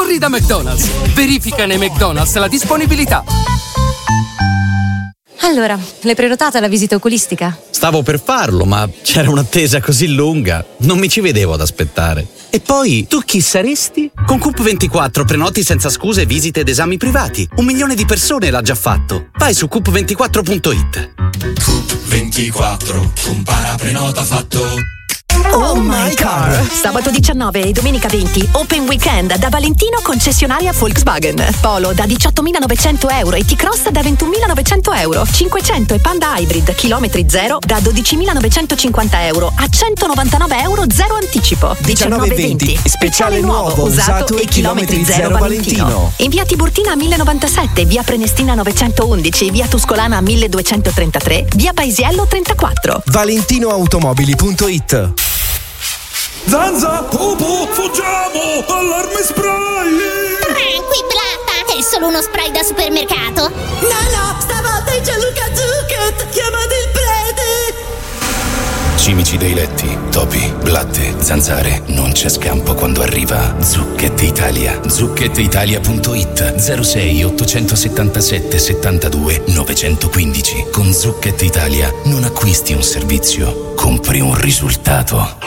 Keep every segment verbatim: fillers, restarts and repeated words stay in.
Corri da McDonald's. Verifica nei McDonald's la disponibilità. Allora, l'hai prenotata la visita oculistica? Stavo per farlo, ma c'era un'attesa così lunga. Non mi ci vedevo ad aspettare. E poi, tu chi saresti? Con Coop ventiquattro prenoti senza scuse visite ed esami privati. Un milione di persone l'ha già fatto. Vai su coop ventiquattro punto it. Coop ventiquattro, compara prenota fatto. Oh my car! Sabato diciannove e domenica venti, Open Weekend da Valentino concessionaria Volkswagen. Polo da diciottomilanovecento euro e T-Cross da ventunomilanovecento euro. cinquecento e Panda Hybrid chilometri zero da dodicimilanovecentocinquanta euro a centonovantanove euro zero anticipo. diciannove venti, speciale nuovo, usato e chilometri zero Valentino. In via Tiburtina millenovantasette, via Prenestina novecentoundici, via Tuscolana milleduecentotrentatré, via Paisiello trentaquattro. valentinoautomobili punto it. Zanza, Pupu, fuggiamo! Allarme spray! Tranqui, Blatta, è solo uno spray da supermercato. No, no, stavolta è Gianluca Zucchet, chiamate il prete! Cimici dei letti, topi, blatte, zanzare, non c'è scampo quando arriva Zucchet Italia. zucchet italia punto it zero sei ottocentosettantasette settantadue novecentoquindici. Con Zucchet Italia non acquisti un servizio, compri un risultato.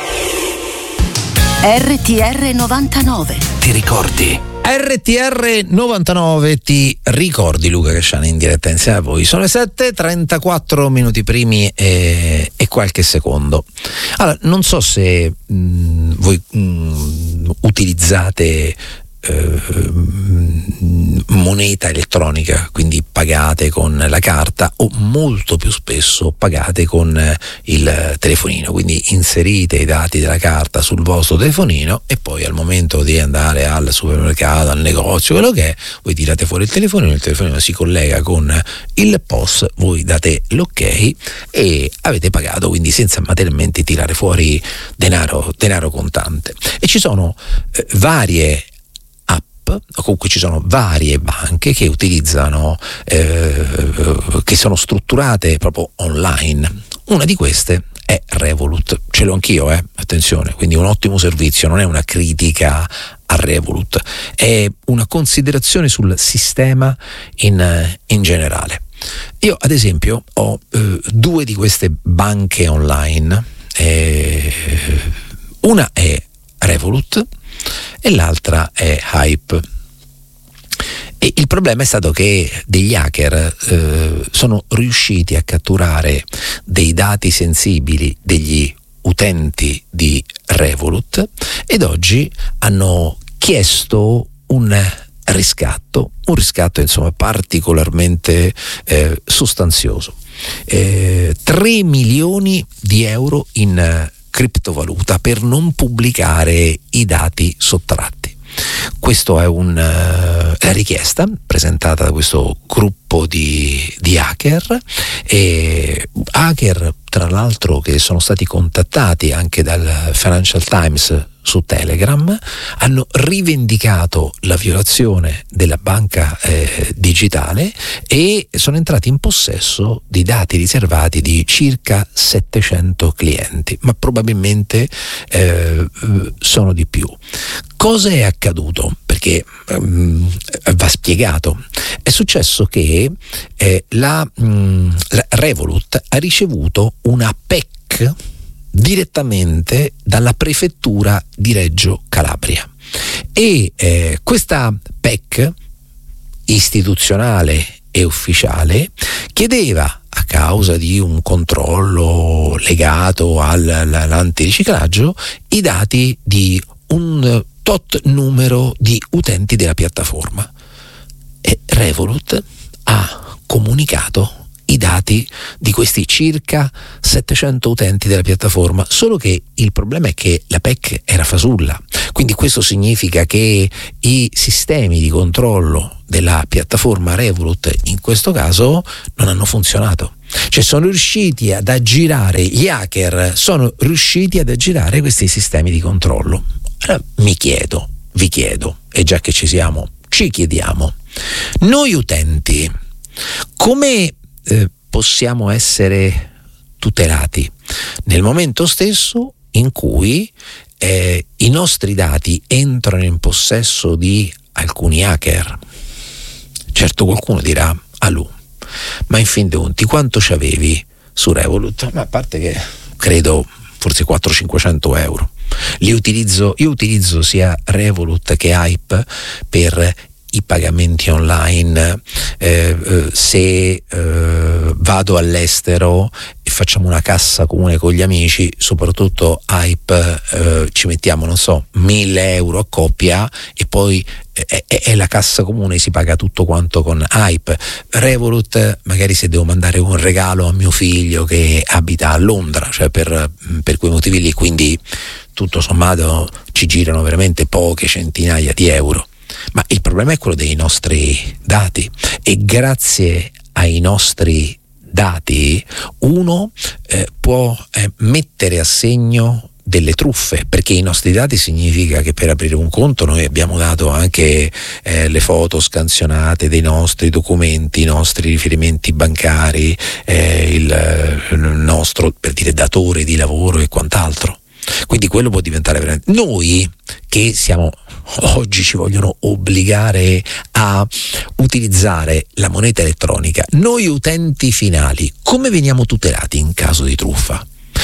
R T R novantanove. Ti ricordi? R T R novantanove, ti ricordi Luca Casciani in diretta insieme a voi. Sono le sette e trentaquattro minuti primi e, e qualche secondo. Allora, non so se mh, voi mh, utilizzate eh, moneta elettronica, quindi pagate con la carta, o molto più spesso pagate con il telefonino, quindi inserite i dati della carta sul vostro telefonino e poi al momento di andare al supermercato, al negozio, quello che è, voi tirate fuori il telefonino, il telefonino si collega con il P O S, voi date l'ok e avete pagato, quindi senza materialmente tirare fuori denaro, denaro contante. E ci sono eh, varie o comunque ci sono varie banche che utilizzano, eh, che sono strutturate proprio online. Una di queste è Revolut, ce l'ho anch'io, eh, attenzione, quindi un ottimo servizio, non è una critica a Revolut, è una considerazione sul sistema in, in generale. Io ad esempio ho eh, due di queste banche online, eh, una è Revolut e l'altra è Hype. E il problema è stato che degli hacker eh, sono riusciti a catturare dei dati sensibili degli utenti di Revolut ed oggi hanno chiesto un riscatto, un riscatto insomma particolarmente eh, sostanzioso. Eh, tre milioni di euro in criptovaluta per non pubblicare i dati sottratti. Questo è una uh, richiesta presentata da questo gruppo di, di hacker, e hacker tra l'altro che sono stati contattati anche dal Financial Times su Telegram, hanno rivendicato la violazione della banca eh, digitale e sono entrati in possesso di dati riservati di circa settecento clienti, ma probabilmente eh, sono di più. Cosa è accaduto? Perché um, va spiegato. È successo che eh, la, mh, la Revolut ha ricevuto una P E C direttamente dalla prefettura di Reggio Calabria e eh, questa P E C istituzionale e ufficiale chiedeva, a causa di un controllo legato al, all'antiriciclaggio, i dati di un tot numero di utenti della piattaforma, e Revolut ha comunicato i dati di questi circa settecento utenti della piattaforma, solo che il problema è che la P E C era fasulla, quindi questo significa che i sistemi di controllo della piattaforma Revolut in questo caso non hanno funzionato, cioè sono riusciti ad aggirare, gli hacker sono riusciti ad aggirare questi sistemi di controllo. Allora mi chiedo, vi chiedo, e già che ci siamo, ci chiediamo, noi utenti come eh, possiamo essere tutelati nel momento stesso in cui eh, i nostri dati entrano in possesso di alcuni hacker. Certo qualcuno dirà, Alù, ma in fin dei conti quanto c'avevi su Revolut? Ma a parte che credo forse quattrocento cinquecento euro. Li utilizzo, io utilizzo sia Revolut che Hype per i pagamenti online. eh, eh, se eh, vado all'estero e facciamo una cassa comune con gli amici, soprattutto Hype, eh, ci mettiamo, non so, mille euro a coppia e poi è, è la cassa comune, si paga tutto quanto con Hype. Revolut, magari se devo mandare un regalo a mio figlio che abita a Londra, cioè per, per quei motivi lì, quindi tutto sommato ci girano veramente poche centinaia di euro. Ma il problema è quello dei nostri dati, e grazie ai nostri dati uno eh, può eh, mettere a segno delle truffe, perché i nostri dati significa che per aprire un conto noi abbiamo dato anche eh, le foto scansionate dei nostri documenti, i nostri riferimenti bancari, eh, il, il nostro, per dire, datore di lavoro e quant'altro. Quindi quello può diventare veramente... Noi che siamo oggi ci vogliono obbligare a utilizzare la moneta elettronica, noi utenti finali come veniamo tutelati in caso di truffa?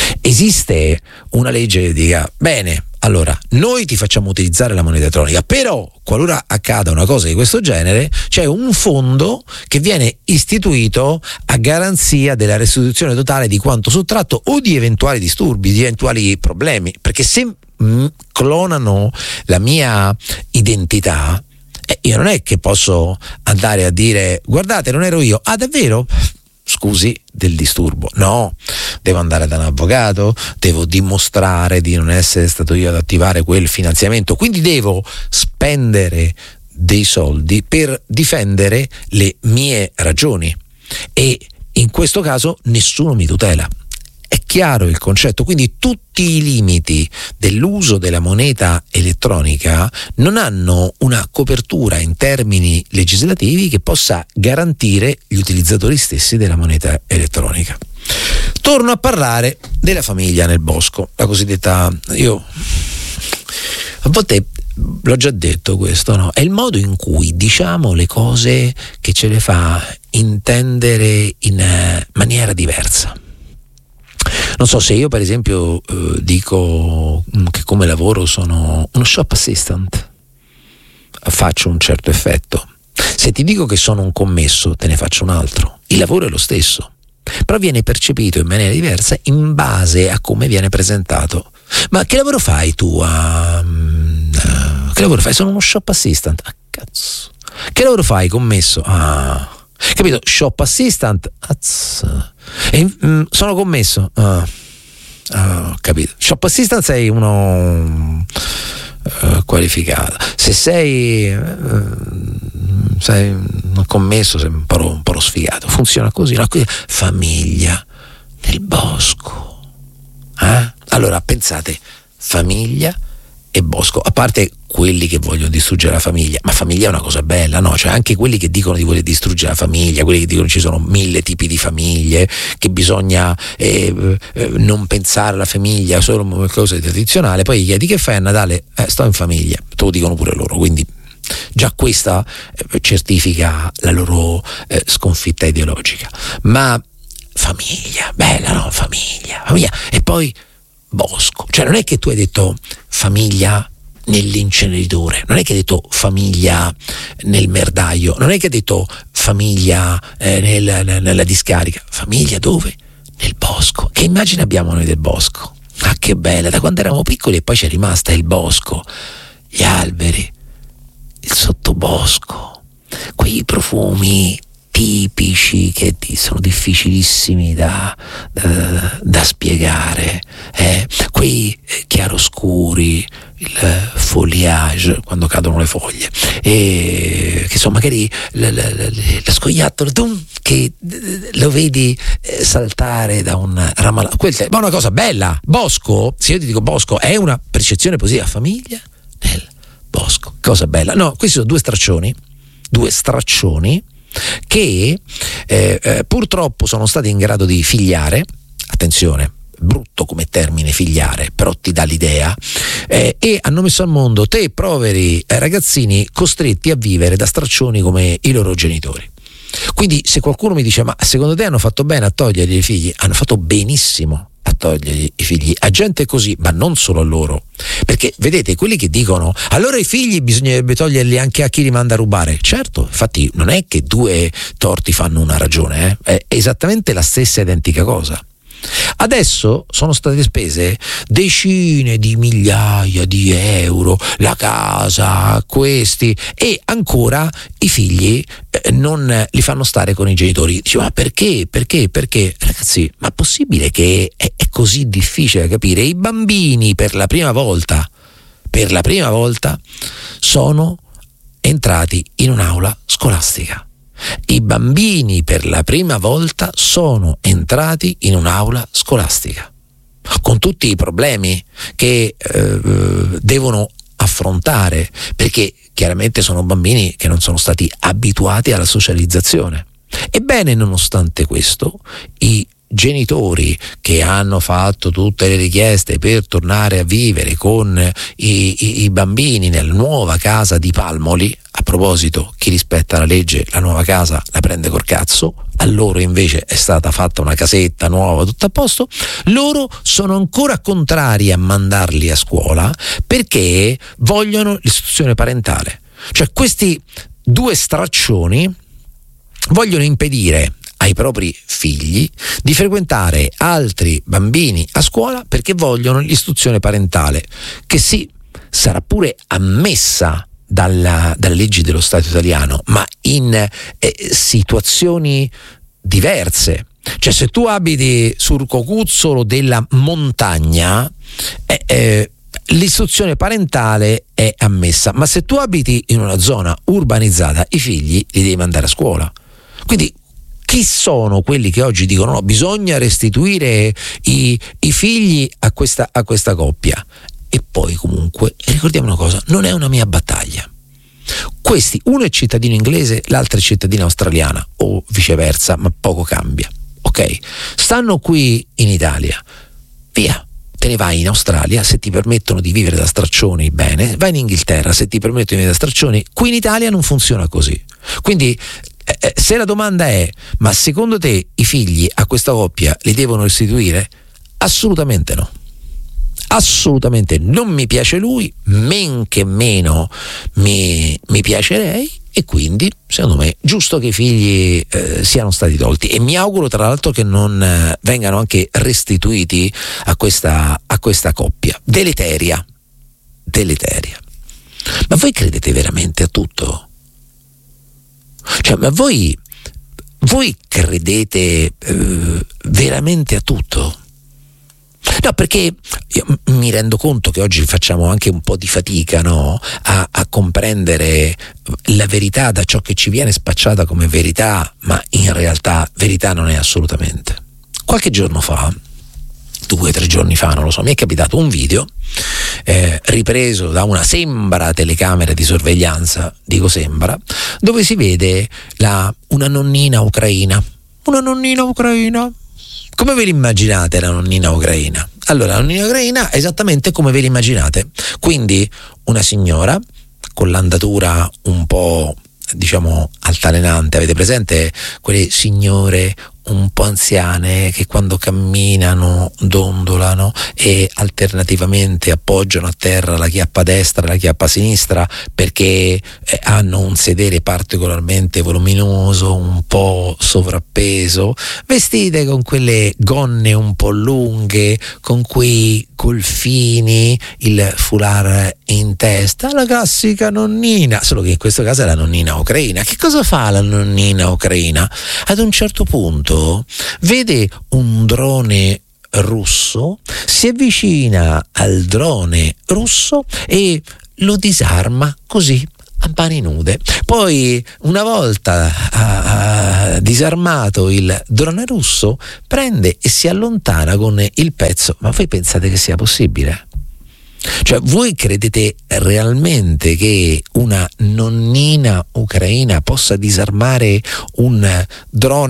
Esiste una legge che dica bene, allora noi ti facciamo utilizzare la moneta elettronica, però qualora accada una cosa di questo genere c'è un fondo che viene istituito a garanzia della restituzione totale di quanto sottratto o di eventuali disturbi, di eventuali problemi, perché se mh, clonano la mia identità, eh, io non è che posso andare a dire guardate non ero io, ah davvero? Scusi, del disturbo. No, devo andare da un avvocato, devo dimostrare di non essere stato io ad attivare quel finanziamento, quindi devo spendere dei soldi per difendere le mie ragioni, e in questo caso nessuno mi tutela. È chiaro il concetto? Quindi tutti i limiti dell'uso della moneta elettronica non hanno una copertura in termini legislativi che possa garantire gli utilizzatori stessi della moneta elettronica. Torno a parlare della famiglia nel bosco, la cosiddetta, io a volte l'ho già detto questo, no? È il modo in cui diciamo le cose che ce le fa intendere in maniera diversa. Non so, se io per esempio eh, dico che come lavoro sono uno shop assistant, faccio un certo effetto. Se ti dico che sono un commesso, te ne faccio un altro. Il lavoro è lo stesso, però viene percepito in maniera diversa in base a come viene presentato. Ma che lavoro fai tu? A... Che lavoro fai? Sono uno shop assistant. Ah, cazzo. Che lavoro fai, commesso? Ah... Capito? Shop assistant, azz. E, mm, sono commesso. Ah, ah, capito. Shop assistant sei uno uh, qualificato. Se sei, uh, sei un commesso, sei un po', un po' sfigato. Funziona così, no? Famiglia nel bosco. Eh? Allora pensate, famiglia e bosco, a parte quelli che vogliono distruggere la famiglia, ma famiglia è una cosa bella, no? Cioè anche quelli che dicono di voler distruggere la famiglia, quelli che dicono che ci sono mille tipi di famiglie, che bisogna eh, eh, non pensare alla famiglia solo come cosa tradizionale, poi gli chiedi che fai a Natale? Eh, sto in famiglia, te lo dicono pure loro, quindi già questa eh, certifica la loro eh, sconfitta ideologica. Ma famiglia, bella, no? Famiglia, famiglia, e poi bosco, cioè non è che tu hai detto famiglia nell'inceneritore, non è che hai detto famiglia nel merdaio, non è che hai detto famiglia eh, nel, nella discarica, famiglia dove? Nel bosco. Che immagine abbiamo noi del bosco? Ah, che bella, da quando eravamo piccoli e poi c'è rimasta il bosco, gli alberi, il sottobosco, quei profumi tipici che sono difficilissimi da, da, da spiegare, eh? Quei chiaroscuri, il foliage quando cadono le foglie, e che sono magari lo scoiattolo che lo vedi saltare da un ramallo, ma una cosa bella. Bosco, se io ti dico bosco, è una percezione positiva. Famiglia nel bosco, cosa bella. No, questi sono due straccioni, due straccioni che eh, eh, purtroppo sono stati in grado di figliare, attenzione, brutto come termine figliare, però ti dà l'idea, eh, e hanno messo al mondo te poveri eh, ragazzini costretti a vivere da straccioni come i loro genitori. Quindi se qualcuno mi dice ma secondo te hanno fatto bene a togliergli i figli, hanno fatto benissimo a togliergli i figli a gente così, ma non solo a loro, perché vedete quelli che dicono allora i figli bisognerebbe toglierli anche a chi li manda a rubare, certo, infatti non è che due torti fanno una ragione, eh? È esattamente la stessa identica cosa. Adesso sono state spese decine di migliaia di euro, la casa, questi, e ancora i figli eh, non li fanno stare con i genitori. Dice, ma perché? Perché? Perché? Ragazzi, ma è possibile che è, è così difficile capire? I bambini per la prima volta, per la prima volta sono entrati in un'aula scolastica. I bambini per la prima volta sono entrati in un'aula scolastica, con tutti i problemi che eh, devono affrontare, perché chiaramente sono bambini che non sono stati abituati alla socializzazione. Ebbene, nonostante questo, i genitori che hanno fatto tutte le richieste per tornare a vivere con i, i, i bambini nella nuova casa di Palmoli, a proposito, chi rispetta la legge la nuova casa la prende col cazzo, a loro invece è stata fatta una casetta nuova, tutto a posto, loro sono ancora contrari a mandarli a scuola perché vogliono l'istruzione parentale. Cioè questi due straccioni vogliono impedire ai propri figli di frequentare altri bambini a scuola perché vogliono l'istruzione parentale, che sì, sarà pure ammessa dalla, dalle leggi dello Stato italiano, ma in eh, situazioni diverse. Cioè se tu abiti sul cocuzzolo della montagna eh, eh, l'istruzione parentale è ammessa, ma se tu abiti in una zona urbanizzata i figli li devi mandare a scuola. Quindi chi sono quelli che oggi dicono no, bisogna restituire i, i figli a questa, a questa coppia? E poi comunque, ricordiamo una cosa, non è una mia battaglia. Questi, uno è cittadino inglese, l'altro è cittadina australiana o viceversa, ma poco cambia, ok? Stanno qui in Italia, via, te ne vai in Australia se ti permettono di vivere da straccioni, bene, vai in Inghilterra se ti permettono di vivere da straccioni. Qui in Italia non funziona così. Quindi eh, se la domanda è ma secondo te i figli a questa coppia li devono restituire? Assolutamente no. Assolutamente non mi piace lui, men che meno mi, mi piace lei, e quindi secondo me è giusto che i figli eh, siano stati tolti, e mi auguro tra l'altro che non eh, vengano anche restituiti a questa, a questa coppia deleteria deleteria. Ma voi credete veramente a tutto? Cioè, ma voi voi credete eh, veramente a tutto? No, perché io mi rendo conto che oggi facciamo anche un po' di fatica, no? a, a comprendere la verità da ciò che ci viene spacciata come verità, ma in realtà verità non è assolutamente. Qualche giorno fa, due o tre giorni fa, non lo so, mi è capitato un video eh, ripreso da una sembra telecamera di sorveglianza, dico sembra, dove si vede la, una nonnina ucraina, una nonnina ucraina. Come ve l'immaginate la nonnina ucraina? Allora, la nonnina ucraina è esattamente come ve l'immaginate, quindi una signora con l'andatura un po', diciamo, altalenante. Avete presente quelle signore un po' anziane che quando camminano dondolano e alternativamente appoggiano a terra la chiappa destra e la chiappa sinistra perché eh, hanno un sedere particolarmente voluminoso, un po' sovrappeso, vestite con quelle gonne un po' lunghe, con quei golfini, il foulard in testa, la classica nonnina, solo che in questo caso è la nonnina ucraina. Che cosa fa la nonnina ucraina? Ad un certo punto vede un drone russo, si avvicina al drone russo e lo disarma così a mani nude. Poi, una volta uh, uh, disarmato il drone russo, prende e si allontana con il pezzo. Ma voi pensate che sia possibile? Cioè, voi credete realmente che una nonnina ucraina possa disarmare un drone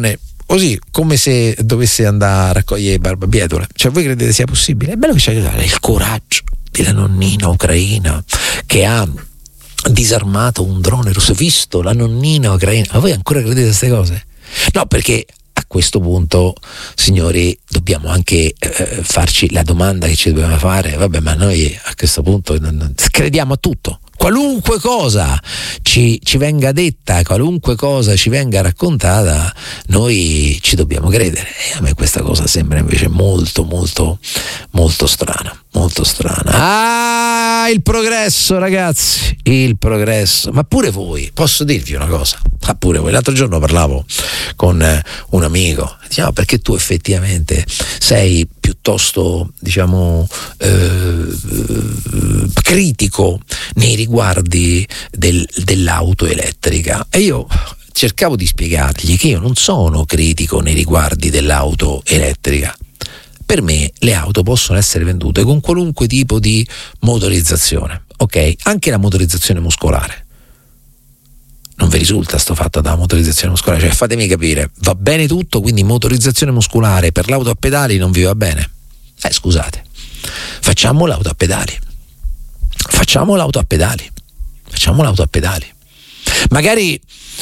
così come se dovesse andare a raccogliere barbabietole. Cioè, voi credete sia possibile? È bello che c'è il coraggio della nonnina ucraina che ha disarmato un drone russo, visto la nonnina ucraina. Ma voi ancora credete a queste cose? No, perché a questo punto, signori, dobbiamo anche eh, farci la domanda che ci dobbiamo fare. Vabbè, ma noi a questo punto non, non, crediamo a tutto. Qualunque cosa ci, ci venga detta, qualunque cosa ci venga raccontata, noi ci dobbiamo credere. E a me questa cosa sembra invece molto, molto, molto strana, molto strana. Ah, il progresso, ragazzi, il progresso. Ma pure voi, posso dirvi una cosa? Ah, pure voi. L'altro giorno parlavo con eh, un amico, diciamo, perché tu effettivamente sei piuttosto, diciamo, eh, critico nei riguardi del, dell'auto elettrica, e io cercavo di spiegargli che io non sono critico nei riguardi dell'auto elettrica. Per me le auto possono essere vendute con qualunque tipo di motorizzazione, ok? Anche la motorizzazione muscolare. Non vi risulta sto fatto da motorizzazione muscolare? Cioè, fatemi capire, va bene tutto, quindi motorizzazione muscolare per l'auto a pedali non vi va bene? Eh, scusate, facciamo l'auto a pedali. Facciamo l'auto a pedali. Facciamo l'auto a pedali. Magari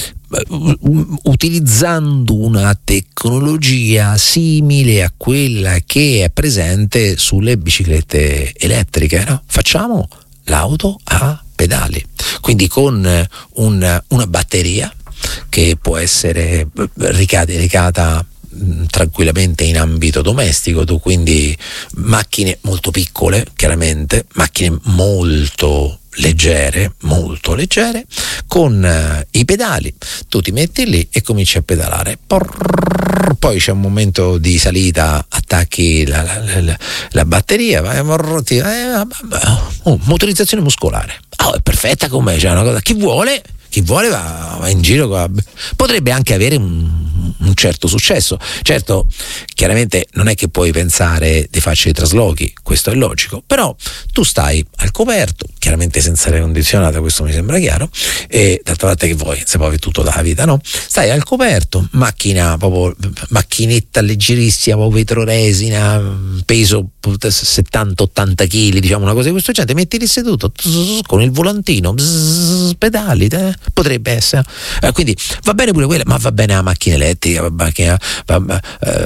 utilizzando una tecnologia simile a quella che è presente sulle biciclette elettriche, no? Facciamo l'auto a pedali, quindi con un, una batteria che può essere caricata tranquillamente in ambito domestico, tu quindi macchine molto piccole, chiaramente macchine molto leggere, molto leggere, con uh, i pedali, tu ti metti lì e cominci a pedalare. Porrr, poi c'è un momento di salita, attacchi la, la, la, la batteria, vai, morr, ti, eh, oh, motorizzazione muscolare. Oh, è perfetta com'è, c'è una cosa. Chi vuole, chi vuole va, va in giro, va, potrebbe anche avere un, un certo successo. Certo, chiaramente non è che puoi pensare di farci dei traslochi, questo è logico, però tu stai al coperto, chiaramente senza aria condizionata, questo mi sembra chiaro, e d'altra parte che vuoi, se poi tutto dalla vita, no? Stai al coperto, macchina proprio, macchinetta leggerissima, proprio vetroresina, peso settanta ottanta chili, diciamo una cosa di questo genere, metti lì seduto con il volantino, bzz, pedali, eh? Potrebbe essere, eh, quindi va bene pure quella, ma va bene la macchina elettrica, va, macchina, va,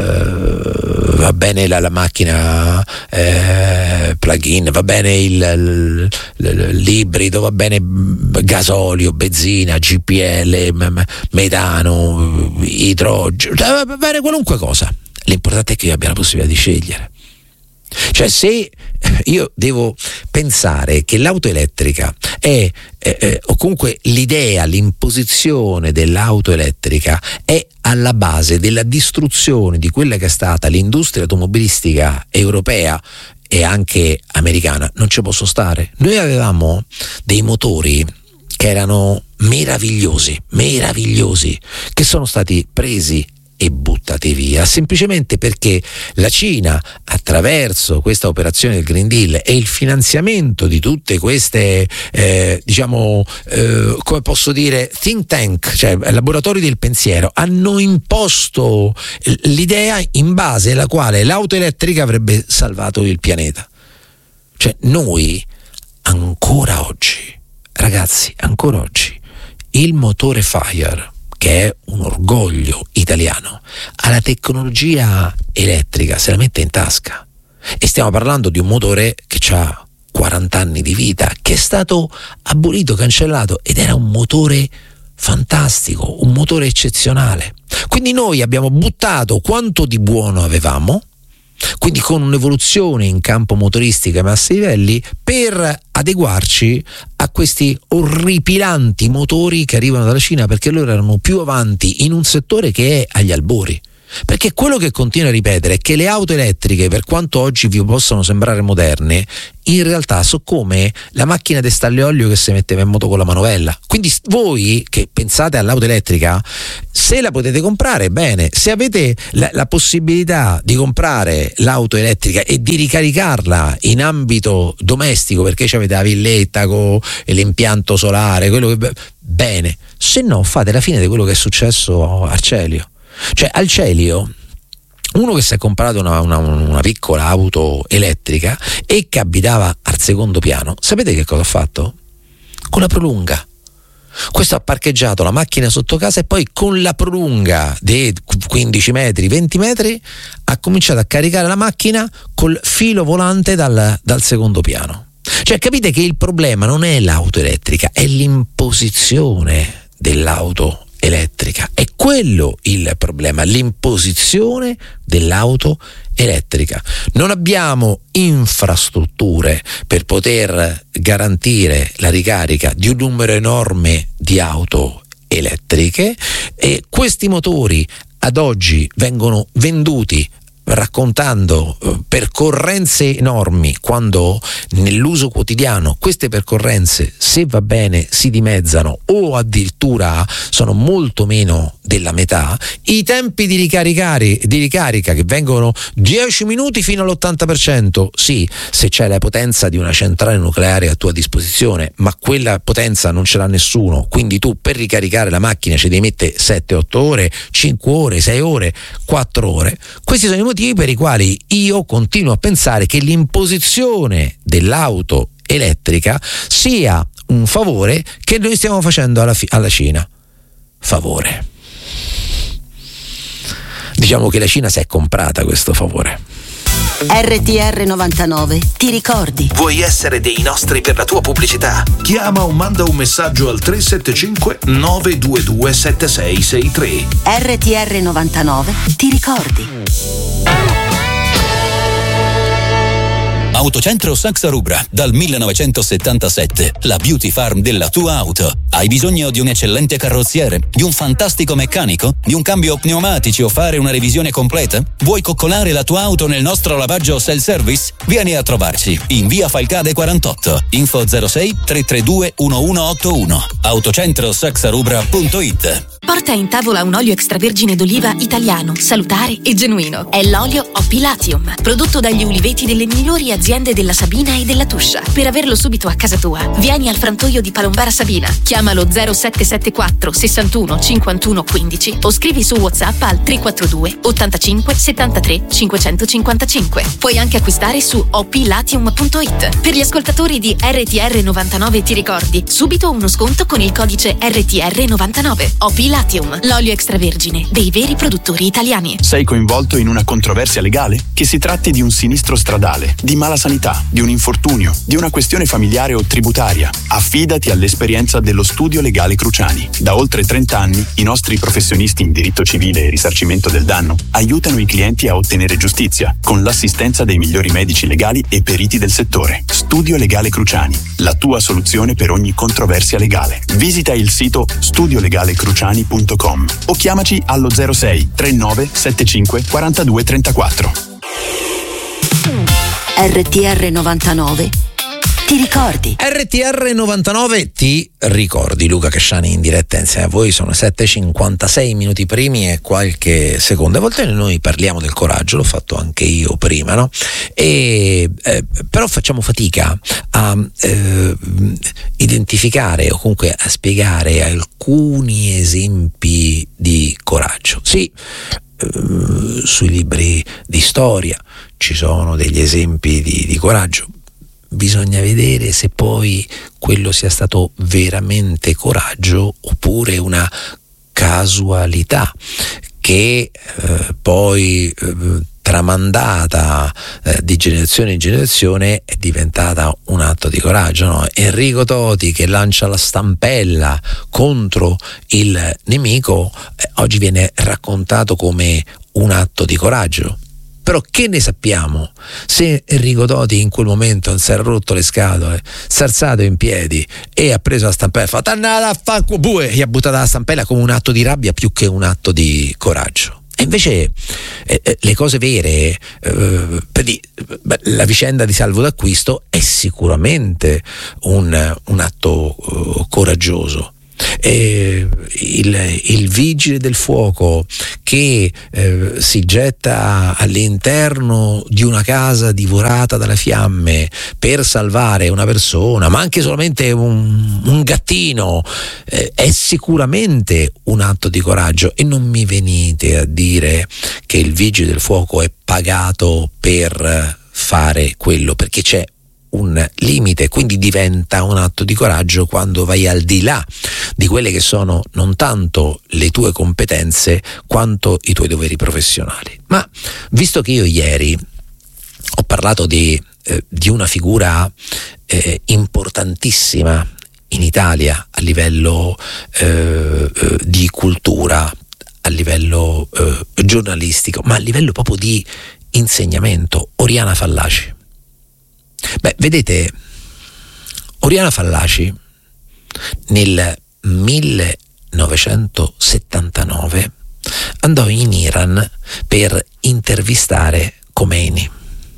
eh, va bene la, la macchina eh, plug-in, va bene il, il, il, l'ibrido, va bene gasolio, benzina, G P L, metano, idrogeno, va bene qualunque cosa. L'importante è che io abbia la possibilità di scegliere. Cioè, se io devo pensare che l'auto elettrica è eh, eh, o comunque l'idea, l'imposizione dell'auto elettrica è alla base della distruzione di quella che è stata l'industria automobilistica europea e anche americana, non ci posso stare. Noi avevamo dei motori che erano meravigliosi, meravigliosi, che sono stati presi e buttati via semplicemente perché la Cina, attraverso questa operazione del Green Deal e il finanziamento di tutte queste eh, diciamo eh, come posso dire think tank, cioè laboratori del pensiero, hanno imposto l'idea in base alla quale l'auto elettrica avrebbe salvato il pianeta. Cioè, noi ancora oggi, ragazzi, ancora oggi il motore Fire, che è un orgoglio italiano, ha la tecnologia elettrica, se la mette in tasca, e stiamo parlando di un motore che ha quaranta anni di vita, che è stato abolito, cancellato, ed era un motore fantastico, un motore eccezionale. Quindi noi abbiamo buttato quanto di buono avevamo, quindi con un'evoluzione in campo motoristico ai massi livelli, per adeguarci a questi orripilanti motori che arrivano dalla Cina, perché loro erano più avanti in un settore che è agli albori. Perché quello che continuo a ripetere è che le auto elettriche, per quanto oggi vi possano sembrare moderne, in realtà sono come la macchina di stagliolio che si metteva in moto con la manovella. Quindi voi che pensate all'auto elettrica, se la potete comprare, bene. Se avete la, la possibilità di comprare l'auto elettrica e di ricaricarla in ambito domestico, perché avete la villetta con l'impianto solare, quello che, bene. Se no, fate la fine di quello che è successo a Arcelio. Cioè al Celio, uno che si è comprato una, una, una piccola auto elettrica e che abitava al secondo piano, sapete che cosa ha fatto? Con la prolunga. Questo ha parcheggiato la macchina sotto casa e poi con la prolunga di quindici metri, venti metri ha cominciato a caricare la macchina col filo volante dal, dal secondo piano. Cioè capite che il problema non è l'auto elettrica, è l'imposizione dell'auto elettrica. È quello il problema, l'imposizione dell'auto elettrica. Non abbiamo infrastrutture per poter garantire la ricarica di un numero enorme di auto elettriche e questi motori ad oggi vengono venduti raccontando eh, percorrenze enormi, quando nell'uso quotidiano queste percorrenze, se va bene, si dimezzano o addirittura sono molto meno della metà. I tempi di ricaricare di ricarica che vengono dieci minuti fino all'ottanta per cento, sì, se c'è la potenza di una centrale nucleare a tua disposizione, ma quella potenza non ce l'ha nessuno, quindi tu per ricaricare la macchina ci devi mettere sette otto ore, cinque ore, sei ore, quattro ore. Questi sono i motivi per i quali io continuo a pensare che l'imposizione dell'auto elettrica sia un favore che noi stiamo facendo alla, fi- alla Cina. Favore. Diciamo che la Cina si è comprata questo favore. R T R novantanove, ti ricordi? Vuoi essere dei nostri per la tua pubblicità? Chiama o manda un messaggio al tre sette cinque nove due due sette sei sei tre. R T R novantanove, ti ricordi? Autocentro Saxa Rubra, dal millenovecentosettantasette, la beauty farm della tua auto. Hai bisogno di un eccellente carrozziere, di un fantastico meccanico, di un cambio pneumatici o fare una revisione completa? Vuoi coccolare la tua auto nel nostro lavaggio self-service? Vieni a trovarci in via Falcade quarantotto, info zero sei tre tre due uno uno otto uno, autocentro saxa rubra punto it. Porta in tavola un olio extravergine d'oliva italiano, salutare e genuino. È l'olio Opilatium, prodotto dagli uliveti delle migliori aziende della Sabina e della Tuscia. Per averlo subito a casa tua, vieni al frantoio di Palombara Sabina. Chiamalo zero sette sette quattro sessantuno cinquantuno quindici o scrivi su WhatsApp al tre quattro due ottantacinque settantatré cinquecentocinquantacinque. Puoi anche acquistare su opilatium punto it. Per gli ascoltatori di R T R novantanove ti ricordi, subito uno sconto con il codice R T R novantanove. Opilatium, l'olio extravergine dei veri produttori italiani. Sei coinvolto in una controversia legale? Che si tratti di un sinistro stradale, di mala sanità, di un infortunio, di una questione familiare o tributaria, affidati all'esperienza dello Studio Legale Cruciani. Da oltre trenta anni i nostri professionisti in diritto civile e risarcimento del danno aiutano i clienti a ottenere giustizia con l'assistenza dei migliori medici legali e periti del settore. Studio Legale Cruciani, la tua soluzione per ogni controversia legale. Visita il sito studio legale cruciani punto com o chiamaci allo zero sei trentanove settantacinque quarantadue trentaquattro. R T R novantanove, ti ricordi? R T R novantanove, ti ricordi? Luca Casciani in diretta insieme a voi. Sono sette e cinquantasei minuti primi e qualche secondo. A volte noi parliamo del coraggio, l'ho fatto anche io prima, no? E eh, però facciamo fatica a eh, identificare o comunque a spiegare alcuni esempi di coraggio. Sì, eh, sui libri di storia ci sono degli esempi di, di coraggio. Bisogna vedere se poi quello sia stato veramente coraggio oppure una casualità che eh, poi eh, tramandata eh, di generazione in generazione è diventata un atto di coraggio, no? Enrico Toti che lancia la stampella contro il nemico eh, oggi viene raccontato come un atto di coraggio. Però che ne sappiamo se Enrico Toti in quel momento non si era rotto le scatole, si è alzato in piedi e ha preso la stampella e ha fatto annata a fanculo, bue, gli ha buttata la stampella come un atto di rabbia più che un atto di coraggio. E invece eh, eh, le cose vere, eh, per di, beh, la vicenda di Salvo d'Acquisto è sicuramente un, un atto uh, coraggioso. E il, il vigile del fuoco che eh, si getta all'interno di una casa divorata dalle fiamme per salvare una persona, ma anche solamente un, un gattino, eh, è sicuramente un atto di coraggio. E non mi venite a dire che il vigile del fuoco è pagato per fare quello, perché c'è un limite, quindi diventa un atto di coraggio quando vai al di là di quelle che sono non tanto le tue competenze quanto i tuoi doveri professionali. Ma visto che io ieri ho parlato di, eh, di una figura eh, importantissima in Italia a livello eh, eh, di cultura, a livello eh, giornalistico, ma a livello proprio di insegnamento, Oriana Fallaci. Beh, vedete, Oriana Fallaci nel millenovecentosettantanove andò in Iran per intervistare Khomeini.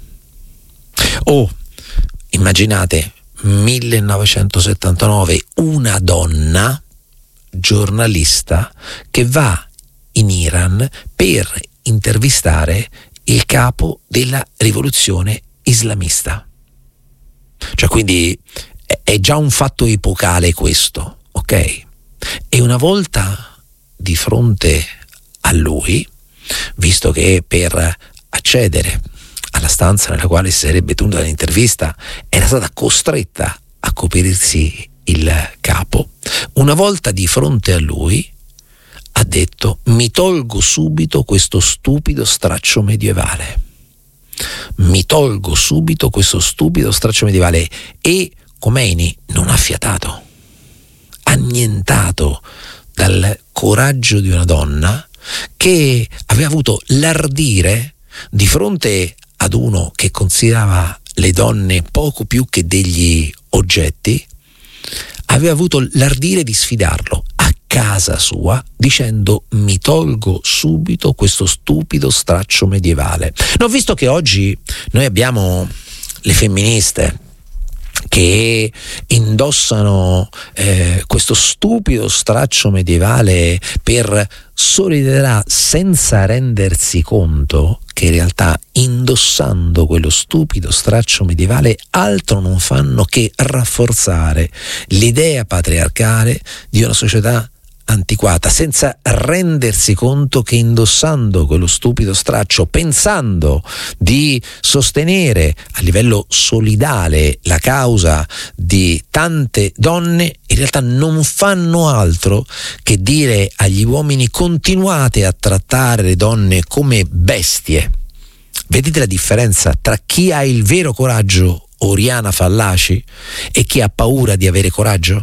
Oh, immaginate, millenovecentosettantanove, una donna giornalista che va in Iran per intervistare il capo della rivoluzione islamista. Cioè, quindi è già un fatto epocale questo, ok? E una volta di fronte a lui, visto che per accedere alla stanza nella quale si sarebbe tenuta l'intervista era stata costretta a coprirsi il capo, una volta di fronte a lui ha detto: mi tolgo subito questo stupido straccio medievale. Mi tolgo subito questo stupido straccio medievale. E Khomeini non ha fiatato, annientato dal coraggio di una donna che aveva avuto l'ardire di fronte ad uno che considerava le donne poco più che degli oggetti, aveva avuto l'ardire di sfidarlo a casa sua dicendo: mi tolgo subito questo stupido straccio medievale. No, visto che oggi noi abbiamo le femministe che indossano eh, questo stupido straccio medievale per solidarietà, senza rendersi conto che in realtà indossando quello stupido straccio medievale altro non fanno che rafforzare l'idea patriarcale di una società antiquata, senza rendersi conto che indossando quello stupido straccio, pensando di sostenere a livello solidale la causa di tante donne, in realtà non fanno altro che dire agli uomini: continuate a trattare le donne come bestie. Vedete la differenza tra chi ha il vero coraggio, Oriana Fallaci, e chi ha paura di avere coraggio?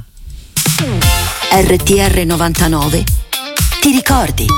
R T R novantanove ti ricordi?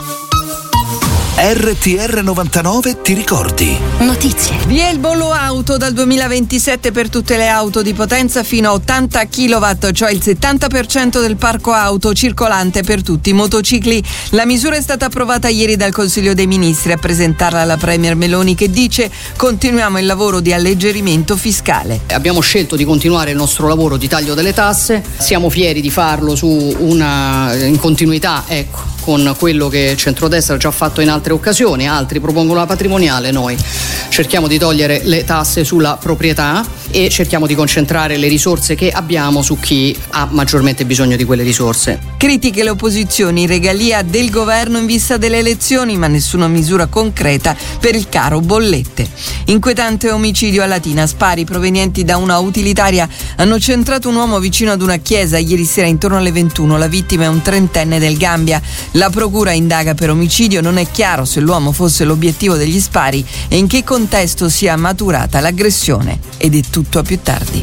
R T R novantanove ti ricordi? Notizie. Via il bollo auto dal duemilaventisette per tutte le auto di potenza fino a ottanta chilowatt, cioè il settanta per cento del parco auto circolante per tutti i motocicli. La misura è stata approvata ieri dal Consiglio dei Ministri. A presentarla la Premier Meloni, che dice: continuiamo il lavoro di alleggerimento fiscale. Abbiamo scelto di continuare il nostro lavoro di taglio delle tasse, siamo fieri di farlo su una in continuità, ecco, con quello che il centrodestra ha già fatto in altre occasioni. Altri propongono la patrimoniale, noi cerchiamo di togliere le tasse sulla proprietà e cerchiamo di concentrare le risorse che abbiamo su chi ha maggiormente bisogno di quelle risorse. Critiche le opposizioni, regalia del governo in vista delle elezioni, ma nessuna misura concreta per il caro bollette. Inquietante omicidio a Latina, spari provenienti da una utilitaria hanno centrato un uomo vicino ad una chiesa ieri sera intorno alle ventuno. La vittima è un trentenne del Gambia. La procura indaga per omicidio, non è chiaro se l'uomo fosse l'obiettivo degli spari e in che contesto sia maturata l'aggressione. Ed è tutto a più tardi.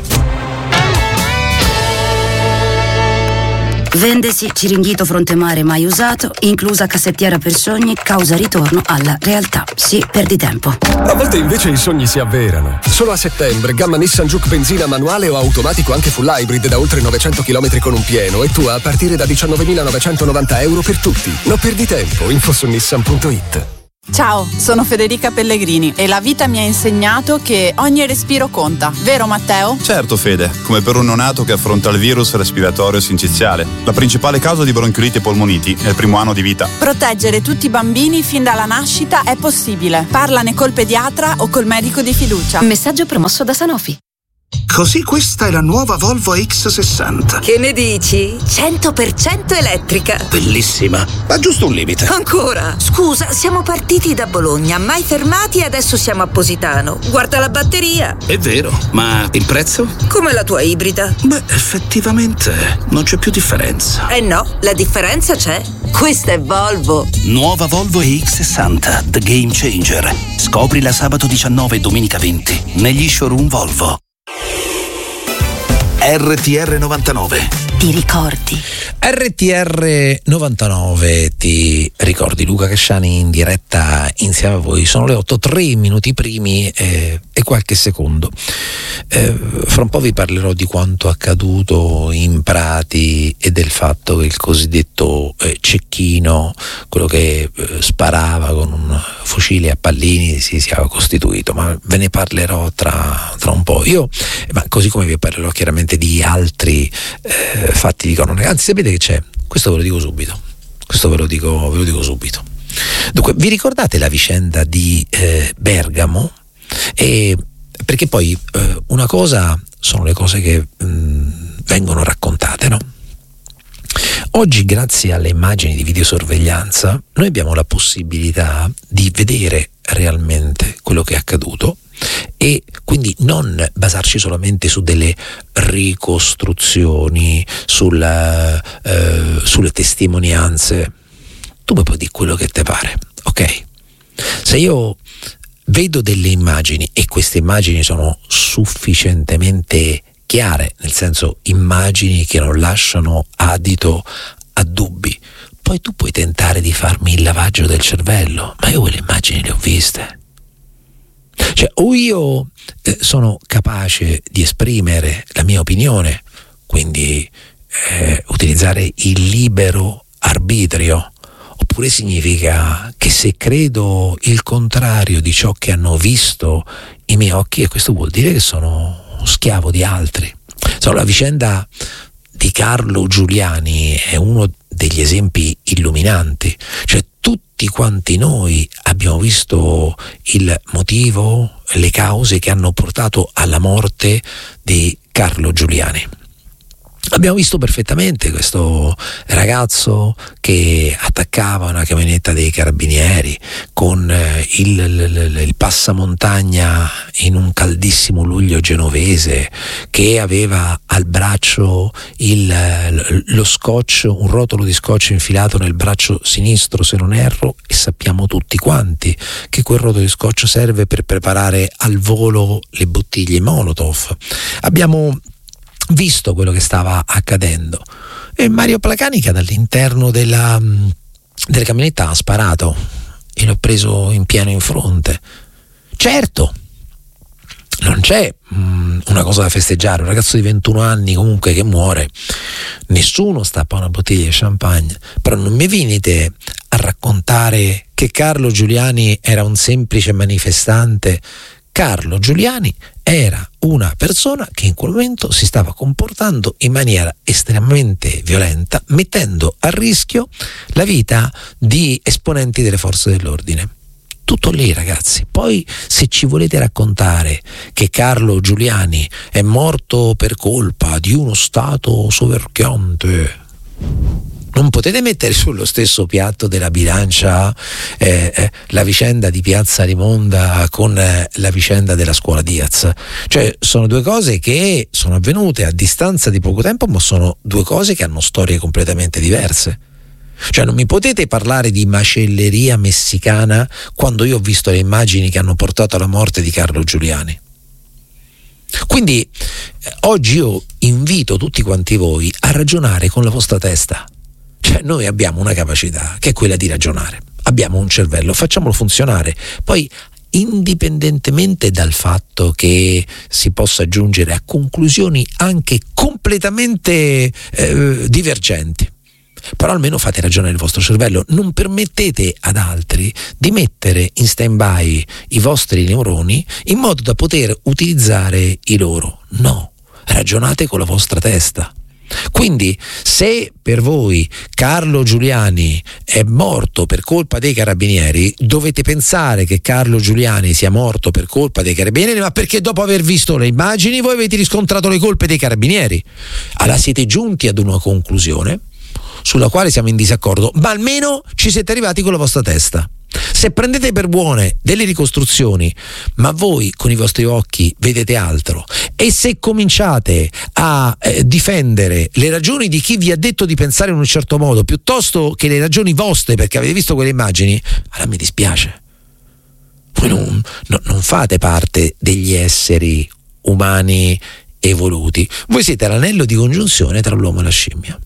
Vendesi Ciringhito Fronte Mare mai usato, inclusa cassettiera per sogni, causa ritorno alla realtà. Sì, perdi tempo. A volte invece i sogni si avverano. Solo a settembre, gamma Nissan Juke benzina manuale o automatico anche full hybrid da oltre novecento chilometri con un pieno e tua a partire da diciannovemilanovecentonovanta euro per tutti. Non perdi tempo, info su nissan punto it. Ciao, sono Federica Pellegrini e la vita mi ha insegnato che ogni respiro conta, vero Matteo? Certo Fede, come per un neonato che affronta il virus respiratorio sinciziale. La principale causa di bronchiolite e polmoniti è il primo anno di vita. Proteggere tutti i bambini fin dalla nascita è possibile. Parlane col pediatra o col medico di fiducia. Messaggio promosso da Sanofi. Così questa è la nuova Volvo X sessanta. Che ne dici? cento per cento elettrica. Bellissima, ma giusto un limite. Ancora? Scusa, siamo partiti da Bologna, mai fermati e adesso siamo a Positano. Guarda la batteria. È vero, ma il prezzo? Come la tua ibrida. Beh, effettivamente non c'è più differenza. Eh no, la differenza c'è. Questa è Volvo. Nuova Volvo E X sessanta, The Game Changer. Scoprila sabato diciannove e domenica venti negli showroom Volvo. R T R novantanove. Ti ricordi? R T R novantanove, ti ricordi? Luca Casciani in diretta insieme a voi. Sono le otto, tre minuti primi eh, e qualche secondo. Eh, fra un po' vi parlerò di quanto accaduto in Prati e del fatto che il cosiddetto eh, cecchino, quello che eh, sparava con un fucile a pallini, si sia costituito, ma ve ne parlerò tra, tra un po'. Io, ma così come vi parlerò chiaramente di altri eh, fatti di cronaca. Anzi, sapete che c'è? Questo ve lo dico subito. Questo ve lo dico, ve lo dico subito. Dunque, vi ricordate la vicenda di eh, Bergamo? E perché poi eh, una cosa sono le cose che mh, vengono raccontate, no? Oggi, grazie alle immagini di videosorveglianza, noi abbiamo la possibilità di vedere realmente quello che è accaduto e quindi non basarci solamente su delle ricostruzioni, sulla, eh, sulle testimonianze. Tu mi puoi dire quello che te pare, ok? Se io vedo delle immagini e queste immagini sono sufficientemente chiare, nel senso immagini che non lasciano adito a dubbi, poi tu puoi tentare di farmi il lavaggio del cervello, ma io quelle immagini le ho viste. Cioè, o io eh, sono capace di esprimere la mia opinione, quindi eh, utilizzare il libero arbitrio, oppure significa che se credo il contrario di ciò che hanno visto i miei occhi, e questo vuol dire che sono schiavo di altri. Insomma, la vicenda di Carlo Giuliani è uno degli esempi illuminanti. Cioè, tutti quanti noi abbiamo visto il motivo, le cause che hanno portato alla morte di Carlo Giuliani. Abbiamo visto perfettamente questo ragazzo che attaccava una camionetta dei carabinieri con il, il, il passamontagna in un caldissimo luglio genovese, che aveva al braccio il, lo scotch, un rotolo di scotch infilato nel braccio sinistro, se non erro, e sappiamo tutti quanti che quel rotolo di scotch serve per preparare al volo le bottiglie Molotov. Abbiamo visto quello che stava accadendo e Mario Placanica dall'interno della, della camionetta ha sparato e l'ho preso in pieno in fronte. Certo, non c'è mh, una cosa da festeggiare, un ragazzo di ventuno anni comunque che muore, nessuno stappa una bottiglia di champagne, però non mi venite a raccontare che Carlo Giuliani era un semplice manifestante. Carlo Giuliani era una persona che in quel momento si stava comportando in maniera estremamente violenta, mettendo a rischio la vita di esponenti delle forze dell'ordine. Tutto lì, ragazzi. Poi, se ci volete raccontare che Carlo Giuliani è morto per colpa di uno Stato soverchiante, non potete mettere sullo stesso piatto della bilancia eh, eh, la vicenda di Piazza Rimonda con eh, la vicenda della scuola Diaz. Cioè, sono due cose che sono avvenute a distanza di poco tempo, ma sono due cose che hanno storie completamente diverse. Cioè, non mi potete parlare di macelleria messicana quando io ho visto le immagini che hanno portato alla morte di Carlo Giuliani. Quindi eh, oggi io invito tutti quanti voi a ragionare con la vostra testa. Cioè, noi abbiamo una capacità che è quella di ragionare, abbiamo un cervello, facciamolo funzionare. Poi, indipendentemente dal fatto che si possa giungere a conclusioni anche completamente eh, divergenti, però almeno fate ragionare il vostro cervello, non permettete ad altri di mettere in stand-by i vostri neuroni in modo da poter utilizzare i loro. No, ragionate con la vostra testa. Quindi se per voi Carlo Giuliani è morto per colpa dei carabinieri, dovete pensare che Carlo Giuliani sia morto per colpa dei carabinieri, ma perché dopo aver visto le immagini voi avete riscontrato le colpe dei carabinieri. Allora siete giunti ad una conclusione sulla quale siamo in disaccordo, ma almeno ci siete arrivati con la vostra testa. Se prendete per buone delle ricostruzioni, ma voi con i vostri occhi vedete altro, e se cominciate a eh, difendere le ragioni di chi vi ha detto di pensare in un certo modo piuttosto che le ragioni vostre perché avete visto quelle immagini, allora mi dispiace. Voi non, no, non fate parte degli esseri umani evoluti, voi siete l'anello di congiunzione tra l'uomo e la scimmia.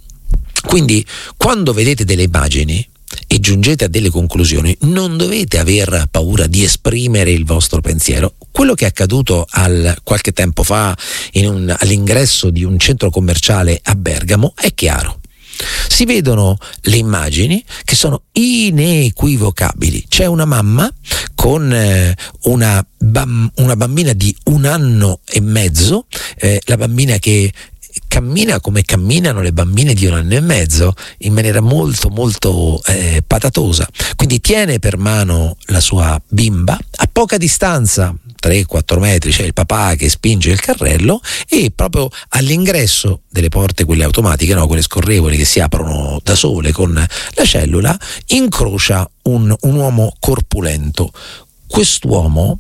Quindi quando vedete delle immagini e giungete a delle conclusioni, non dovete aver paura di esprimere il vostro pensiero. Quello che è accaduto al, qualche tempo fa in un, all'ingresso di un centro commerciale a Bergamo è chiaro. Si vedono le immagini che sono inequivocabili. C'è una mamma con eh, una, bam, una bambina di un anno e mezzo, eh, la bambina che cammina come camminano le bambine di un anno e mezzo, in maniera molto molto eh, patatosa. Quindi tiene per mano la sua bimba, a poca distanza, tre quattro metri, c'è il papà che spinge il carrello, e proprio all'ingresso delle porte, quelle automatiche, no, quelle scorrevoli che si aprono da sole con la cellula, incrocia un, un uomo corpulento. Quest'uomo,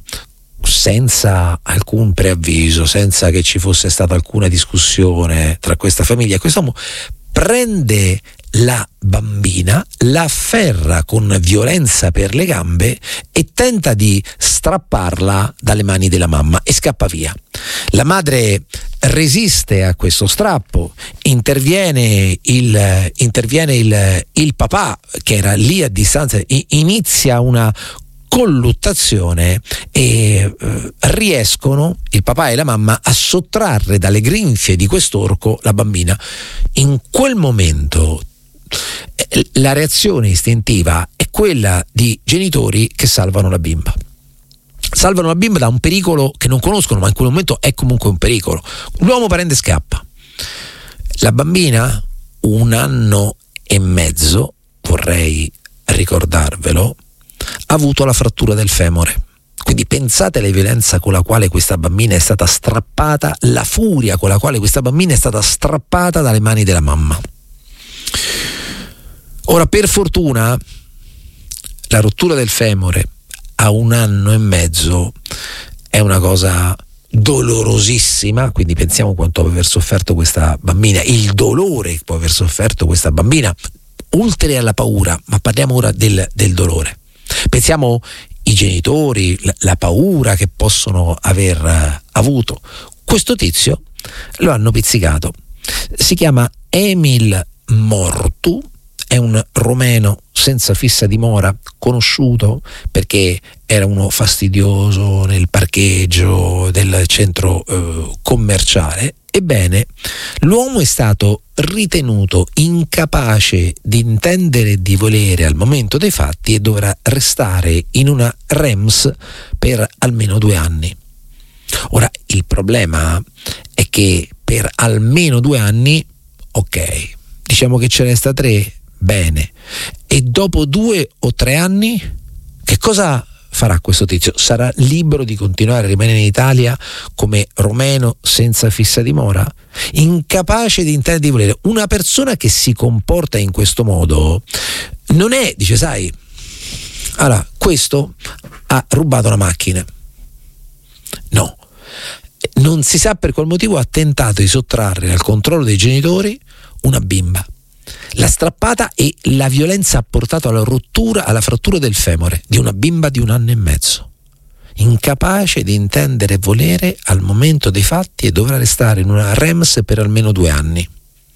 senza alcun preavviso, senza che ci fosse stata alcuna discussione tra questa famiglia, quest'uomo prende la bambina, la afferra con violenza per le gambe e tenta di strapparla dalle mani della mamma e scappa via. La madre resiste a questo strappo, interviene il, interviene il, il papà che era lì a distanza, inizia una colluttazione e eh, riescono il papà e la mamma a sottrarre dalle grinfie di quest'orco la bambina. In quel momento eh, la reazione istintiva è quella di genitori che salvano la bimba. Salvano la bimba da un pericolo che non conoscono, ma in quel momento è comunque un pericolo. L'uomo prende e scappa. La bambina, un anno e mezzo, vorrei ricordarvelo, ha avuto la frattura del femore. Quindi pensate alla violenza con la quale questa bambina è stata strappata, la furia con la quale questa bambina è stata strappata dalle mani della mamma. Ora, per fortuna, la rottura del femore a un anno e mezzo è una cosa dolorosissima, quindi pensiamo quanto può aver sofferto questa bambina, il dolore che può aver sofferto questa bambina, oltre alla paura, ma parliamo ora del, del dolore. Pensiamo i genitori, la, la paura che possono aver uh, avuto. Questo tizio lo hanno pizzicato. Si chiama Emil Mortu, è un romeno senza fissa dimora, conosciuto perché era uno fastidioso nel parcheggio del centro uh, commerciale. Ebbene, l'uomo è stato ritenuto incapace di intendere e di volere al momento dei fatti e dovrà restare in una R E M S per almeno due anni. Ora, il problema è che per almeno due anni, ok, diciamo che ce resta tre, bene, e dopo due o tre anni che cosa farà questo tizio? Sarà libero di continuare a rimanere in Italia come romeno senza fissa dimora? Incapace di intendere di volere. Una persona che si comporta in questo modo non è, dice, sai, allora questo ha rubato la macchina. No, non si sa per qual motivo ha tentato di sottrarre al controllo dei genitori una bimba. La strappata e la violenza ha portato alla rottura, alla frattura del femore di una bimba di un anno e mezzo. Incapace di intendere e volere al momento dei fatti e dovrà restare in una R E M S per almeno due anni.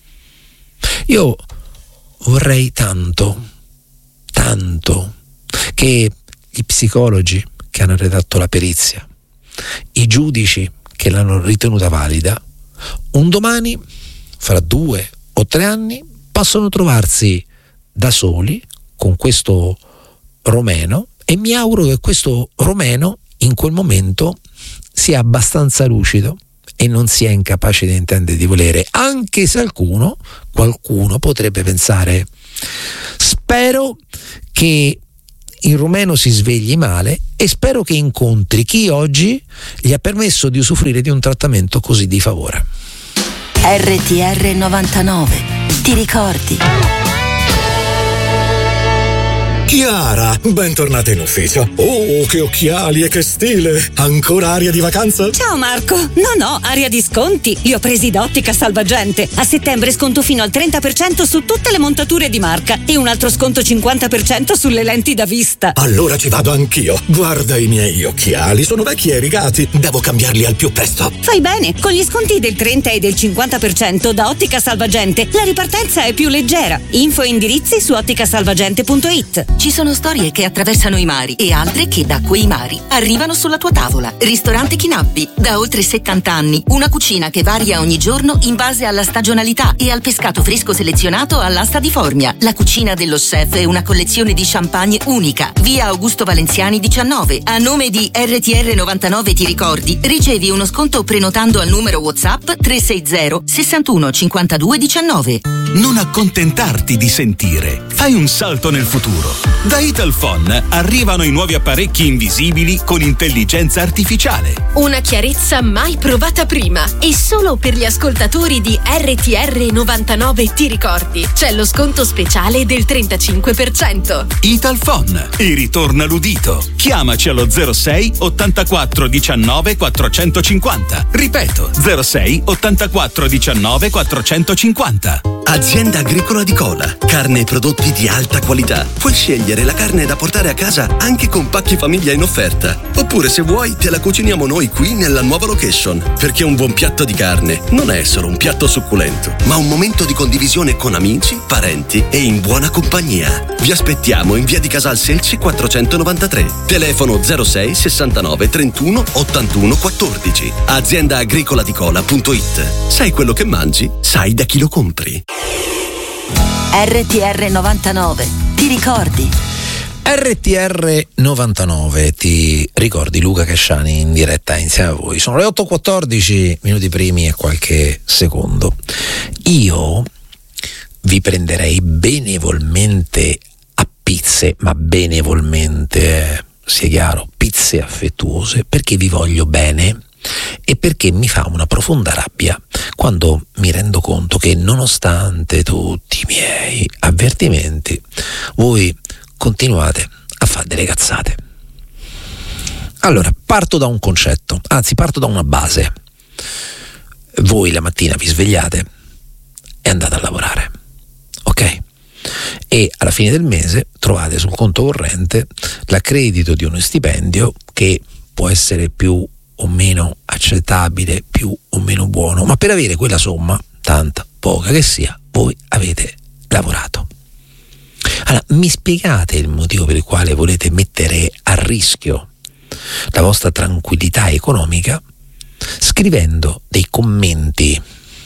Io vorrei tanto, tanto che gli psicologi che hanno redatto la perizia, i giudici che l'hanno ritenuta valida, un domani, fra due o tre anni, possono trovarsi da soli con questo romeno, e mi auguro che questo romeno in quel momento sia abbastanza lucido e non sia incapace di intendere di volere, anche se qualcuno, qualcuno potrebbe pensare: spero che il romeno si svegli male e spero che incontri chi oggi gli ha permesso di usufruire di un trattamento così di favore. R T R novantanove, ti ricordi? Chiara, bentornata in ufficio. Oh, che occhiali e che stile! Ancora aria di vacanza? Ciao Marco! No, no, aria di sconti. Li ho presi da Ottica Salvagente. A settembre sconto fino al trenta per cento su tutte le montature di marca e un altro sconto cinquanta per cento sulle lenti da vista. Allora ci vado anch'io. Guarda i miei occhiali, sono vecchi e rigati. Devo cambiarli al più presto. Fai bene, con gli sconti del trenta e del cinquanta per cento da Ottica Salvagente la ripartenza è più leggera. Info e indirizzi su otticasalvagente punto it. Ci sono storie che attraversano i mari e altre che da quei mari arrivano sulla tua tavola. Ristorante Chinappi, da oltre settanta anni. Una cucina che varia ogni giorno in base alla stagionalità e al pescato fresco selezionato all'asta di Formia. La cucina dello chef è una collezione di champagne unica. Via Augusto Valenziani diciannove. A nome di R T R novantanove ti ricordi, ricevi uno sconto prenotando al numero WhatsApp tre sei zero sessantuno cinquantadue diciannove. Non accontentarti di sentire. Fai un salto nel futuro. Da Italphone arrivano i nuovi apparecchi invisibili con intelligenza artificiale. Una chiarezza mai provata prima. E solo per gli ascoltatori di R T R novantanove ti ricordi, c'è lo sconto speciale del trentacinque per cento. Italphone, e ritorna l'udito. Chiamaci allo zero sei ottantaquattro diciannove quattrocentocinquanta. Ripeto, zero sei ottantaquattro diciannove quattrocentocinquanta. Azienda Agricola di Cola. Carne e prodotti di alta qualità. Puoi scegliere la carne da portare a casa anche con pacchi famiglia in offerta. Oppure, se vuoi, te la cuciniamo noi qui nella nuova location. Perché un buon piatto di carne non è solo un piatto succulento, ma un momento di condivisione con amici, parenti e in buona compagnia. Vi aspettiamo in via di Casal Selci quattrocentonovantatré. Telefono zero sei sessantanove trentuno ottantuno quattordici. azienda agricola di cola punto it. Sai quello che mangi? Sai da chi lo compri. R T R novantanove, ti ricordi? R T R novantanove, ti ricordi? Luca Casciani in diretta insieme a voi. Sono le otto e quattordici minuti primi e qualche secondo. Io vi prenderei benevolmente a pizze, ma benevolmente, sia chiaro, pizze affettuose, perché vi voglio bene e perché mi fa una profonda rabbia quando mi rendo conto che, nonostante tutti i miei avvertimenti, voi continuate a fare delle cazzate. Allora, parto da un concetto, anzi parto da una base. Voi la mattina vi svegliate e andate a lavorare, ok? E alla fine del mese trovate sul conto corrente l'accredito di uno stipendio che può essere più o meno accettabile, più o meno buono, ma per avere quella somma, tanta, poca che sia, voi avete lavorato. Allora, mi spiegate il motivo per il quale volete mettere a rischio la vostra tranquillità economica scrivendo dei commenti,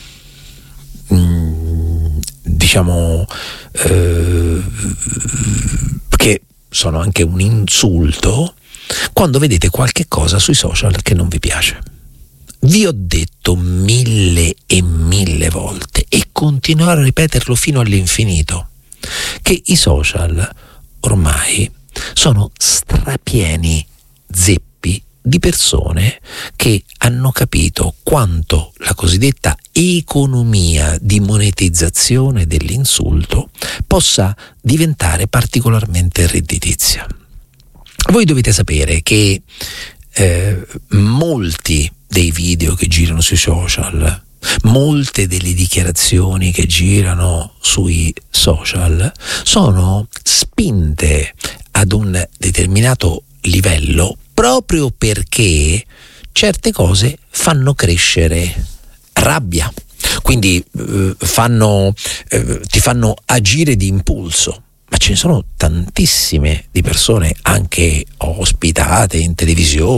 mh, diciamo, eh, che sono anche un insulto, quando vedete qualche cosa sui social che non vi piace. Vi ho detto mille e mille volte e continuerò a ripeterlo fino all'infinito che i social ormai sono strapieni zeppi di persone che hanno capito quanto la cosiddetta economia di monetizzazione dell'insulto possa diventare particolarmente redditizia. Voi dovete sapere che eh, molti dei video che girano sui social, molte delle dichiarazioni che girano sui social sono spinte ad un determinato livello proprio perché certe cose fanno crescere rabbia, quindi eh, fanno, eh, ti fanno agire di impulso. Ma ce ne sono tantissime di persone, anche ospitate in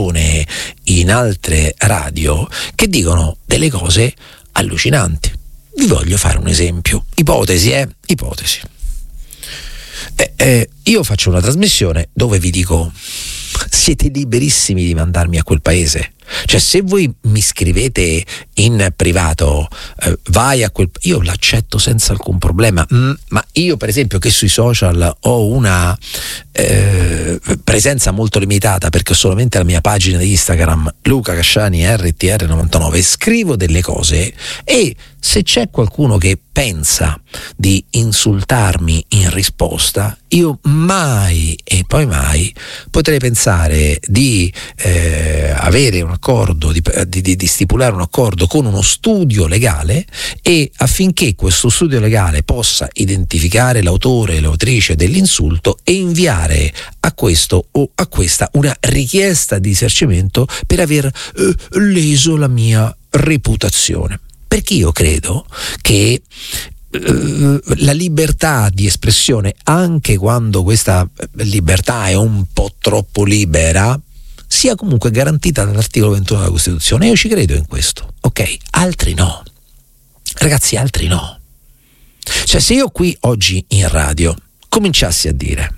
televisione, in altre radio, che dicono delle cose allucinanti. Vi voglio fare un esempio. Ipotesi, eh? Ipotesi. Eh, eh, io faccio una trasmissione dove vi dico: siete liberissimi di mandarmi a quel paese. Cioè, se voi mi scrivete in privato, eh, vai a quel, io l'accetto senza alcun problema. Mm, ma io, per esempio, che sui social ho una eh, presenza molto limitata, perché ho solamente la mia pagina di Instagram, Luca Casciani R T R novantanove, scrivo delle cose, e se c'è qualcuno che pensa di insultarmi in risposta, io mai e poi mai potrei pensare di eh, avere un accordo, di, di, di stipulare un accordo con uno studio legale, e affinché questo studio legale possa identificare l'autore e l'autrice dell'insulto e inviare a questo o a questa una richiesta di risarcimento per aver eh, leso la mia reputazione. Perché io credo che eh, la libertà di espressione, anche quando questa libertà è un po' troppo libera, sia comunque garantita dall'articolo ventuno della Costituzione. Io ci credo in questo, ok? Altri no. Ragazzi, altri no. Cioè, se io qui oggi in radio cominciassi a dire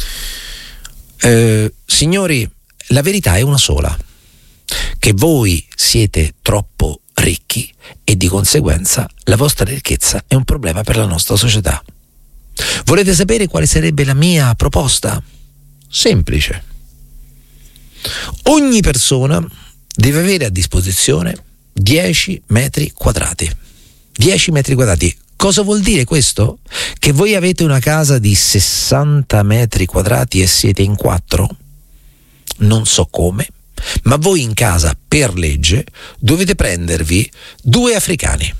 eh, signori, la verità è una sola, che voi siete troppo ricchi e di conseguenza la vostra ricchezza è un problema per la nostra società. Volete sapere quale sarebbe la mia proposta? Semplice. Ogni persona deve avere a disposizione dieci metri quadrati. dieci metri quadrati. Cosa vuol dire questo? Che voi avete una casa di sessanta metri quadrati e siete in quattro? Non so come, ma voi in casa, per legge, dovete prendervi due africani.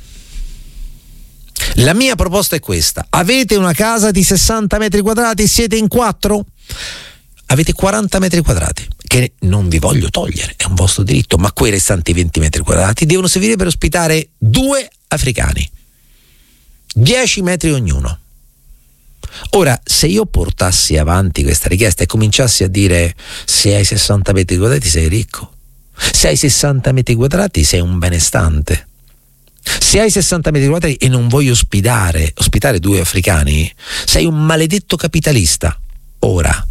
La mia proposta è questa: avete una casa di sessanta metri quadrati, siete in quattro? Avete quaranta metri quadrati, che non vi voglio togliere, è un vostro diritto, ma quei restanti venti metri quadrati devono servire per ospitare due africani, dieci metri ognuno. Ora, se io portassi avanti questa richiesta e cominciassi a dire: se hai sessanta metri quadrati sei ricco, se hai sessanta metri quadrati sei un benestante, se hai sessanta metri quadrati e non vuoi ospitare, ospitare due africani, sei un maledetto capitalista. Ora,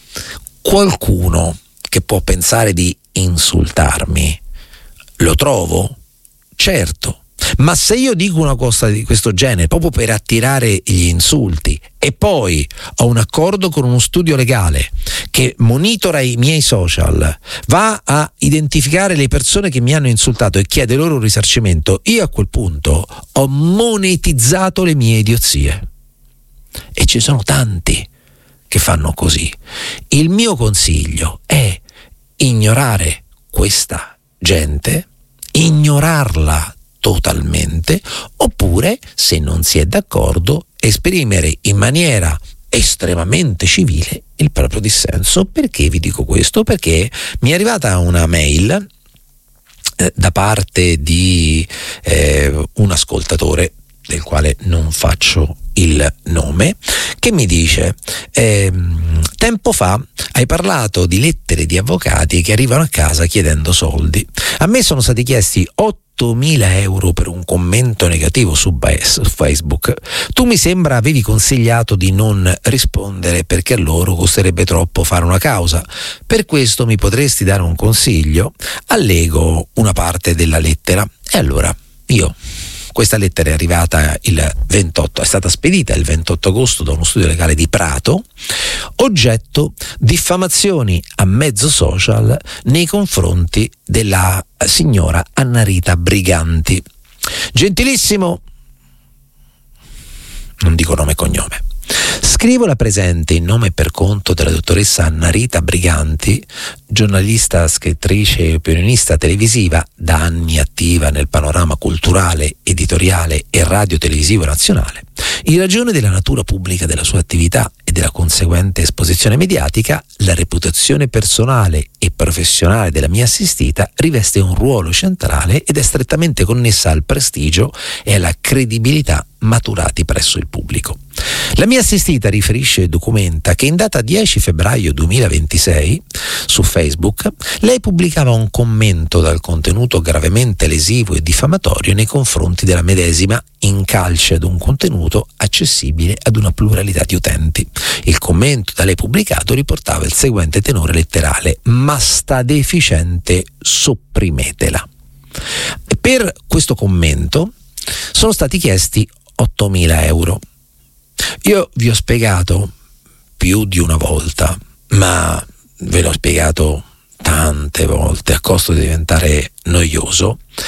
qualcuno che può pensare di insultarmi, lo trovo? Certo. Ma se io dico una cosa di questo genere proprio per attirare gli insulti, e poi ho un accordo con uno studio legale che monitora i miei social, va a identificare le persone che mi hanno insultato e chiede loro un risarcimento, io a quel punto ho monetizzato le mie idiozie. E ci sono tanti che fanno così. Il mio consiglio è ignorare questa gente, ignorarla totalmente, oppure, se non si è d'accordo, esprimere in maniera estremamente civile il proprio dissenso. Perché vi dico questo? Perché mi è arrivata una mail eh, da parte di eh, un ascoltatore, del quale non faccio il nome, che mi dice: ehm, tempo fa hai parlato di lettere di avvocati che arrivano a casa chiedendo soldi. A me sono stati chiesti ottomila euro per un commento negativo su Facebook. Tu, mi sembra, avevi consigliato di non rispondere perché a loro costerebbe troppo fare una causa. Per questo mi potresti dare un consiglio? Allego una parte della lettera. E allora io, questa lettera è arrivata il ventotto, è stata spedita il ventotto agosto da uno studio legale di Prato, oggetto diffamazioni a mezzo social nei confronti della signora Annarita Briganti. Gentilissimo, non dico nome e cognome, scrivo la presente in nome e per conto della dottoressa Annarita Briganti, giornalista, scrittrice e opinionista televisiva, da anni attiva nel panorama culturale, editoriale e radio-televisivo nazionale. In ragione della natura pubblica della sua attività e della conseguente esposizione mediatica, la reputazione personale e professionale della mia assistita riveste un ruolo centrale ed è strettamente connessa al prestigio e alla credibilità maturati presso il pubblico. La mia assistita riferisce e documenta che in data dieci febbraio duemilaventisei su Facebook lei pubblicava un commento dal contenuto gravemente lesivo e diffamatorio nei confronti della medesima in calce ad un contenuto accessibile ad una pluralità di utenti. Il commento da lei pubblicato riportava il seguente tenore letterale: ma sta deficiente, sopprimetela. Per questo commento sono stati chiesti ottomila euro. Io vi ho spiegato più di una volta, ma ve l'ho spiegato tante volte a costo di diventare noioso,